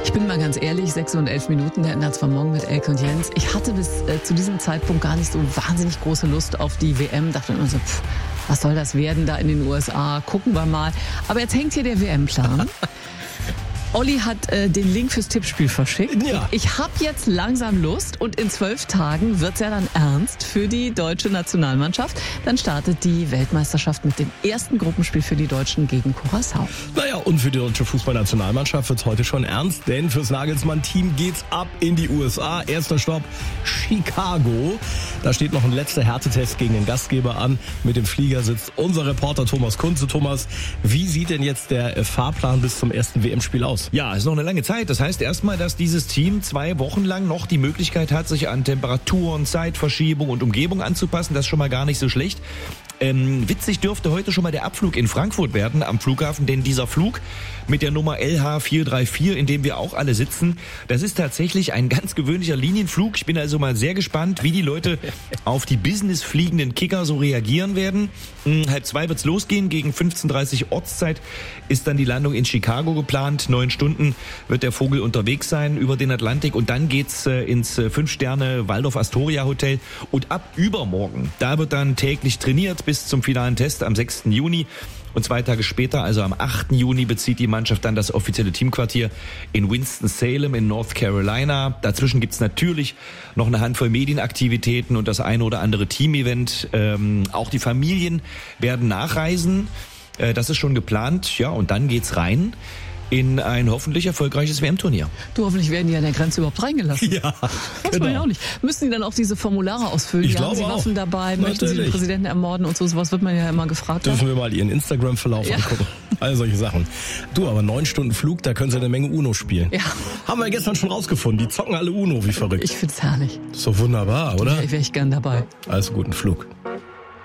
Ich bin mal ganz ehrlich, 6 und 11 Minuten, der Ende von morgen mit Elke und Jens. Ich hatte bis zu diesem Zeitpunkt gar nicht so wahnsinnig große Lust auf die WM. Dachte immer so, was soll das werden da in den USA? Gucken wir mal. Aber jetzt hängt hier der WM-Plan. Olli hat den Link fürs Tippspiel verschickt. Ja. Ich habe jetzt langsam Lust und in 12 Tagen wird's ja dann ernst für die deutsche Nationalmannschaft. Dann startet die Weltmeisterschaft mit dem ersten Gruppenspiel für die Deutschen gegen Curaçao. Naja, und für die deutsche Fußballnationalmannschaft wird's heute schon ernst, denn fürs Nagelsmann-Team geht's ab in die USA. Erster Stopp, Chicago. Da steht noch ein letzter Härtetest gegen den Gastgeber an. Mit dem Flieger sitzt unser Reporter Thomas Kunze. Thomas, wie sieht denn jetzt der Fahrplan bis zum ersten WM-Spiel aus? Ja, ist noch eine lange Zeit. Das heißt erstmal, dass dieses Team 2 Wochen lang noch die Möglichkeit hat, sich an Temperaturen, Zeitverschiebung und Umgebung anzupassen. Das ist schon mal gar nicht so schlecht. Witzig dürfte heute schon mal der Abflug in Frankfurt werden am Flughafen, denn dieser Flug mit der Nummer LH434, in dem wir auch alle sitzen, das ist tatsächlich ein ganz gewöhnlicher Linienflug. Ich bin also mal sehr gespannt, wie die Leute auf die businessfliegenden Kicker so reagieren werden. 1:30 wird's losgehen, gegen 15:30 Ortszeit ist dann die Landung in Chicago geplant. 9 Stunden wird der Vogel unterwegs sein über den Atlantik und dann geht's ins 5-Sterne Waldorf Astoria Hotel und ab übermorgen, da wird dann täglich trainiert bis zum finalen Test am 6. Juni. Und 2 Tage später, also am 8. Juni, bezieht die Mannschaft dann das offizielle Teamquartier in Winston-Salem in North Carolina. Dazwischen gibt's natürlich noch eine Handvoll Medienaktivitäten und das eine oder andere Team-Event. Auch die Familien werden nachreisen. Das ist schon geplant. Ja, und dann geht's rein in ein hoffentlich erfolgreiches WM-Turnier. Du, hoffentlich werden die an der Grenze überhaupt reingelassen. Ja, Weiß man ja auch nicht. Müssen die dann auch diese Formulare ausfüllen? Ich Haben glaube sie auch. Waffen dabei? Möchten sie den Präsidenten ermorden und so? Sowas wird man ja immer gefragt. Dürfen wir mal ihren Instagram-Verlauf angucken. All solche Sachen. Du, aber 9 Stunden Flug, da können sie eine Menge Uno spielen. Ja. Haben wir gestern schon rausgefunden. Die zocken alle Uno, wie verrückt. Ich find's herrlich. Ist doch wunderbar, oder? Wäre ich gern dabei. Also guten Flug.